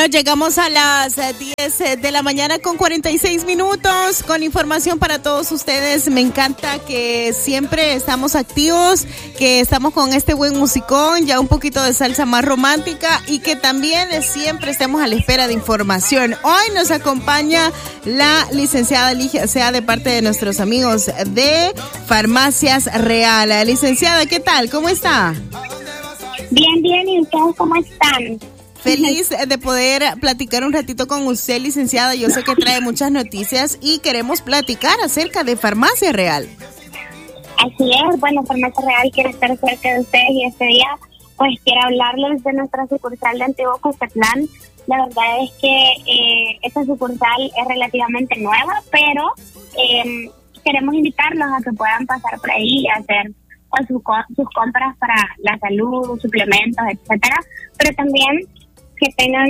Bueno, llegamos a las 10 de la mañana con 46 minutos con información para todos ustedes. Me encanta que siempre estamos activos, que estamos con este buen musicón, ya un poquito de salsa más romántica y que también siempre estemos a la espera de información. Hoy nos acompaña la licenciada Ligia Sea de parte de nuestros amigos de Farmacias Real. Licenciada, ¿qué tal? ¿Cómo está? Bien, ¿y ustedes cómo están? Feliz de poder platicar un ratito con usted, licenciada. Yo sé que trae muchas noticias y queremos platicar acerca de Farmacia Real. Así es, bueno, Farmacia Real quiere estar cerca de ustedes y este día pues quiero hablarles de nuestra sucursal de Antiguo Cuscatlán. La verdad es que esta sucursal es relativamente nueva, pero queremos invitarlos a que puedan pasar por ahí y hacer pues, sus compras para la salud, suplementos, etcétera, pero también que tengan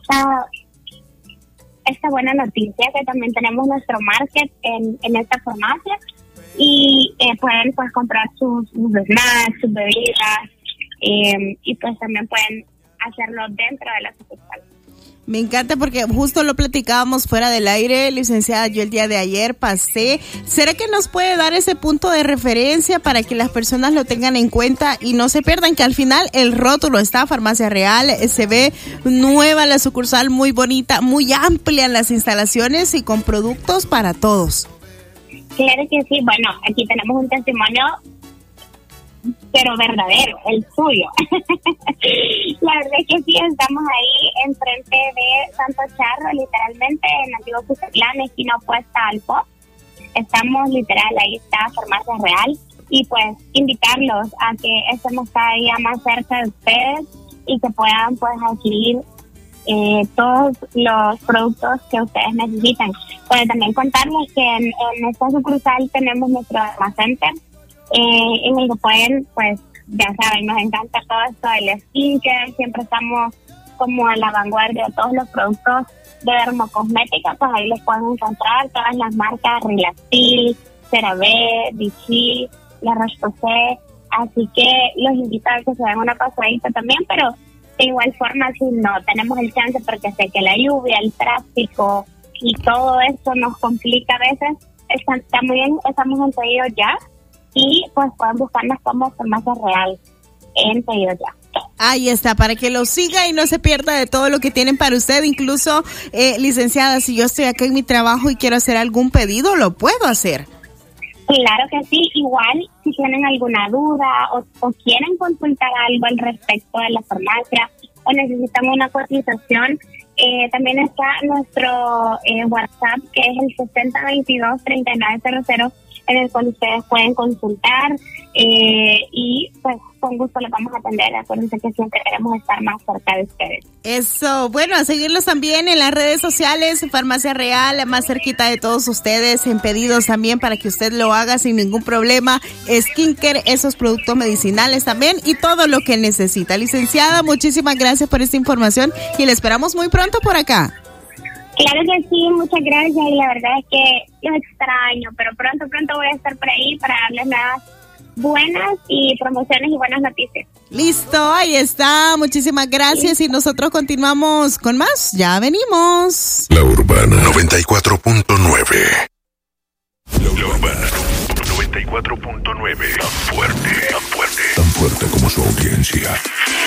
esta buena noticia que también tenemos nuestro market en esta farmacia y pueden pues comprar sus snacks, sus bebidas y pues también pueden hacerlo dentro de la sucursal. Me encanta porque justo lo platicábamos fuera del aire, licenciada, yo el día de ayer pasé. ¿Será que nos puede dar ese punto de referencia para que las personas lo tengan en cuenta y no se pierdan que al final el rótulo está Farmacia Real, se ve nueva la sucursal, muy bonita, muy amplia en las instalaciones y con productos para todos? Claro que sí, bueno, aquí tenemos un testimonio pero verdadero, el suyo. La verdad es que sí, estamos ahí enfrente de Santo Charro, literalmente en Antiguo Cuscatlán, esquina opuesta al POP. Estamos literal, ahí está Farmacia Real y pues invitarlos a que estemos cada día más cerca de ustedes y que puedan pues adquirir todos los productos que ustedes necesitan. Pues también contarles que en esta sucursal tenemos nuestro Dermacenter, en el que pueden, pues, ya saben, nos encanta todo esto del skincare, siempre estamos como a la vanguardia de todos los productos de dermocosmética, pues ahí les pueden encontrar todas las marcas Relaxil, CeraVe, Vichy, La Roche-Posay, así que los invito a que se den una pasadita también, pero de igual forma si no tenemos el chance porque sé que la lluvia, el tráfico y todo eso nos complica a veces, también estamos en pedido ya. Y pues pueden buscarnos como Farmacia Real en pedido ya. Ahí está, para que lo siga y no se pierda de todo lo que tienen para usted. Incluso, licenciada, si yo estoy acá en mi trabajo y quiero hacer algún pedido, lo puedo hacer. Claro que sí, igual si tienen alguna duda o quieren consultar algo al respecto de la farmacia o necesitan una cotización, también está nuestro WhatsApp que es el 6022-3900, en el cual ustedes pueden consultar y pues con gusto les vamos a atender. Acuérdense que siempre queremos estar más cerca de ustedes. Eso, bueno, a seguirlos también en las redes sociales, Farmacia Real, más cerquita de todos ustedes, en pedidos también para que usted lo haga sin ningún problema, skincare, esos productos medicinales también y todo lo que necesita. Licenciada, muchísimas gracias por esta información y le esperamos muy pronto por acá. Claro que sí, muchas gracias y la verdad es que los extraño, pero pronto voy a estar por ahí para darles nuevas buenas y promociones y buenas noticias. Listo, ahí está, muchísimas gracias y nosotros continuamos con más, ya venimos. La Urbana 94.9. La Urbana 94.9, tan fuerte como su audiencia.